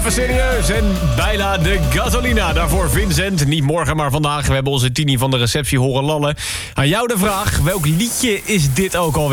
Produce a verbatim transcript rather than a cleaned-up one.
Even serieus en bijna de gasolina. Daarvoor Vincent, niet morgen, maar vandaag. We hebben onze Tini van de receptie horen lallen. Aan jou de vraag, welk liedje is dit ook alweer?